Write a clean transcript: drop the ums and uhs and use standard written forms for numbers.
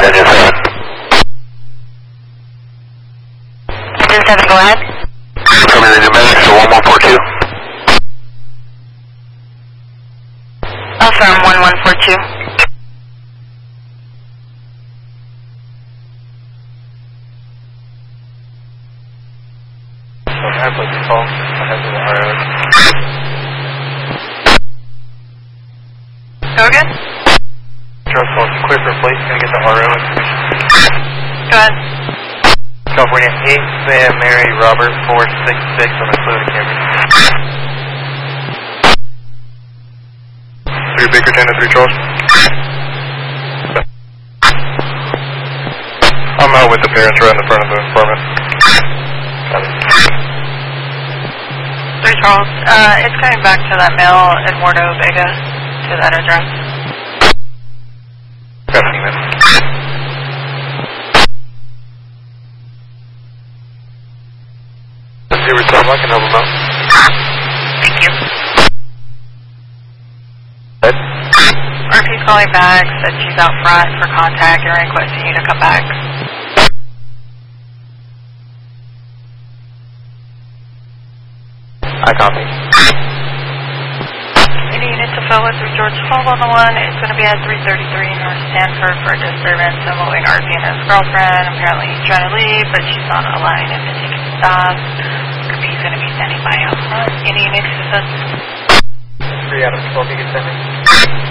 Engine 7. Engine 7, go ahead. Coming in New Medics to 1142. Affirm 1142. I have the call. I have the RO. Go again? Truck call clear for place. Gonna get the RO information. Go ahead. California 8 Sam Mary Robert 466 on the Toyota Camry. 3 Baker 10 to 3 Charles. I'm out with the parents right in the front of the apartment. Got it. 3 Charles. It's coming back to that mail, Eduardo Vega, to that address. Got an email. Let's see where Tom I can help him out. Thank you. Ed? RP's calling back, said she's out front for contact and requesting you to come back. I copy. Any units to fill with 3 George 12 on the 1. It's going to be at 333 North Stanford for a disturbance involving RP and his girlfriend. Apparently he's trying to leave, but she's on a line and been taking stops. RP's going to be standing by out front. Any units to fill? 3 out of 12 you can send me.